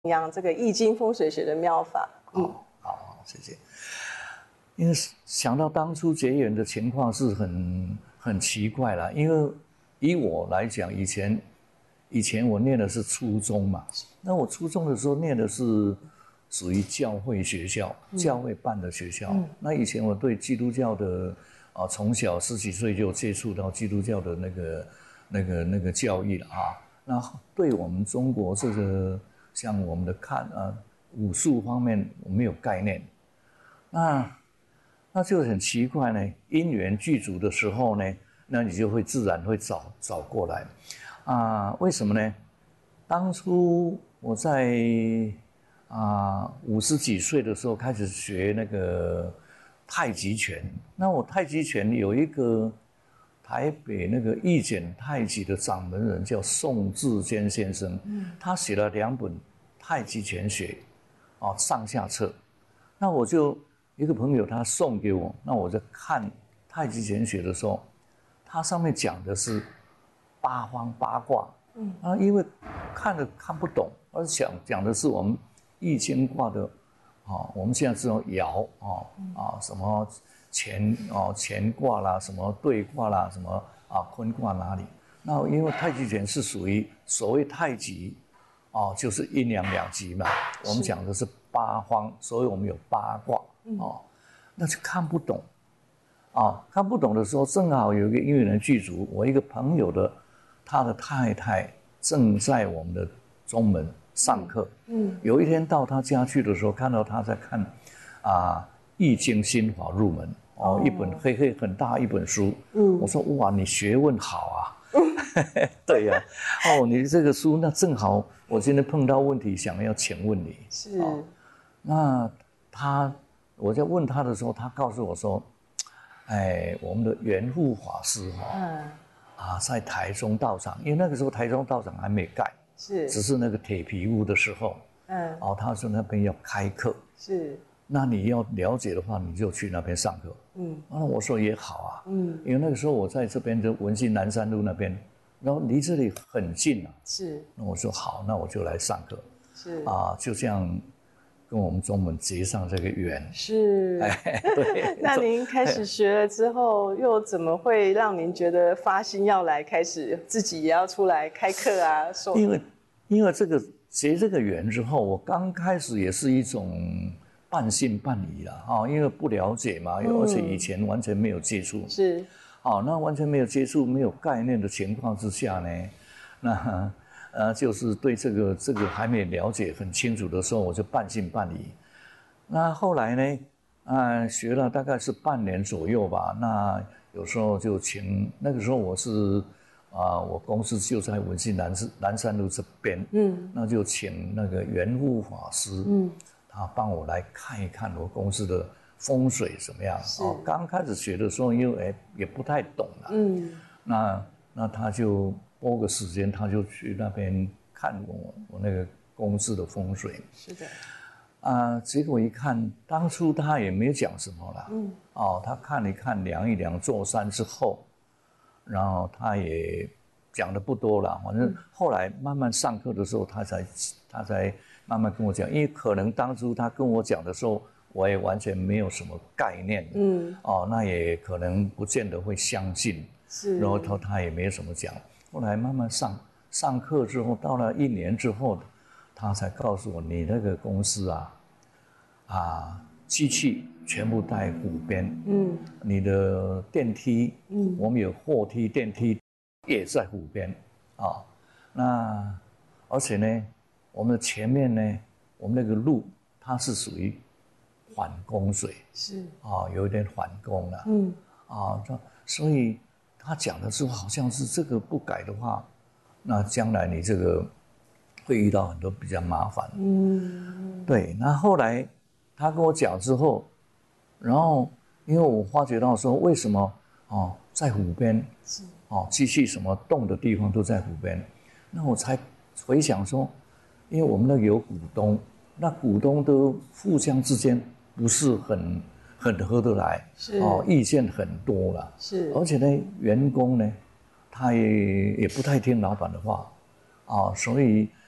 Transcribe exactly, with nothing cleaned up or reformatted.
养这个易经风水学的妙法。 嗯，好，好，谢谢。因为想到当初结缘的情况是很很奇怪啦，因为以我来讲，以前以前我念的是初中嘛，那我初中的时候念的是属于教会学校，嗯、教会办的学校。嗯、那以前我对基督教的啊，从小十几岁就接触到基督教的那个那个那个教义了啊。那对我们中国这个像我们的看啊武术方面我没有概念，那那就很奇怪呢。因缘具足的时候呢，那你就会自然会找找过来啊。为什么呢？当初我在啊五十几岁的时候开始学那个太极拳，那我太极拳有一个台北那个义简太极的掌门人叫宋志坚先生，嗯、他写了两本太极拳学，哦上下册，那我就一个朋友他送给我，那我在看太极拳学的时候，它上面讲的是八方八卦，嗯啊，因为看了看不懂，而讲讲的是我们易经卦的，啊，我们现在知道爻啊啊什么乾哦乾卦啦，什么兑卦啦，什么啊坤卦哪里？那因为太极拳是属于所谓太极，哦，就是阴阳两极嘛。我们讲的是八方，所以我们有八卦哦，那就看不懂。啊，看不懂的时候，正好有一个因缘具足，我一个朋友的他的太太正在我们的中门上课。嗯，有一天到他家去的时候，看到他在看啊《易经心法入门》哦，哦一本黑黑很大一本书。嗯，我说哇，你学问好啊。对呀、啊，哦，你这个书那正好，我今天碰到问题，想要请问你。 是， 哦、那他我在问他的时候，他告诉我说。哎，我们的圆护法师哈、哦，嗯，啊，在台中道场，因为那个时候台中道场还没盖， 是， 只是那个铁皮屋的时候，嗯，哦，他说那边要开课， 是， 那你要了解的话，你就去那边上课，嗯，那我说也好啊，嗯，因为那个时候我在这边的文心南山路那边，然后离这里很近啊， 是， 那我说好，那我就来上课， 是， 啊，就这样。跟我们中门结上这个缘是， 哎，对。 那您开始学了之后，又怎么会让您觉得发心要来开始自己也要出来开课啊？ 因为因为这个结这个缘之后，我刚开始也是一种半信半疑啦，啊，因为不了解嘛，嗯、而且以前完全没有接触， 是， 好，那完全没有接触、没有概念的情况之下呢，那。呃，就是对这个这个还没了解很清楚的时候，我就半信半疑。那后来呢，啊，学了大概是半年左右吧。那有时候就请，那个时候我是啊，我公司就在文心南南山路这边，嗯，那就请那个圆悟法师，嗯，他帮我来看一看我公司的风水怎么样。哦，刚开始学的时候，因为哎也不太懂了，嗯，那那他就。拨个时间，他就去那边看我我那个公司的风水。 是的， 啊、呃，结果一看，当初他也没讲什么啦。嗯。哦，他看一看，量一量，坐山之后，然后他也讲的不多了。反正后来慢慢上课的时候，他才他才慢慢跟我讲，因为可能当初他跟我讲的时候，我也完全没有什么概念。嗯。哦，那也可能不见得会相信。是。然后他他也没有什么讲。后来慢慢上上课之后，到了一年之后，他才告诉我，你那个公司啊，啊，机器全部在湖边，嗯，你的电梯，嗯，我们有货梯、电梯也在湖边，啊，那而且呢，我们的前面呢，我们那个路它是属于缓攻水， 是啊，有一点缓攻了，嗯，啊，所以。他讲的时候好像是这个不改的话，那将来你这个会遇到很多比较麻烦。嗯，对。那后来他跟我讲之后，然后因为我发觉到说为什么哦在湖边，是哦机器什么动的地方都在湖边，那我才回想说，因为我们那有股东，那股东都互相之间不是很。很合得来，是哦，意见很多了， 是， 而且呢，员工呢，他也也不太听老板的话，啊，所以